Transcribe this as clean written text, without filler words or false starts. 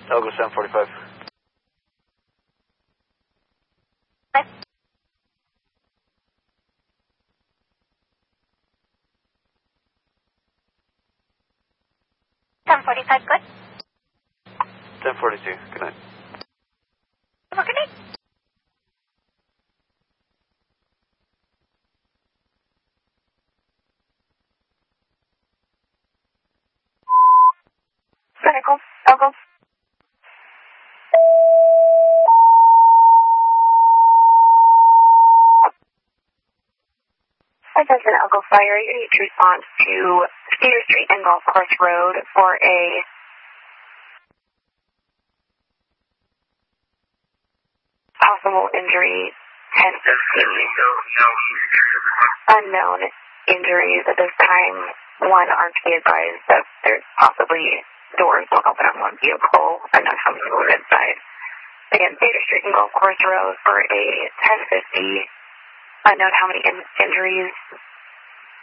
I'll go 745. Okay. 745, good. 1042, good night. Have a good night. Cynical, Echo. Attention, Echo Fire. You need to respond to Cedar Street and Golf Course Road for a possible injury, 1015. Unknown injuries at this time. One, aren't be advised that there's possibly doors will open on one vehicle and not how many people are inside. Again, Cedar Street and Golf Course Road for a 1050. Unknown how many injuries.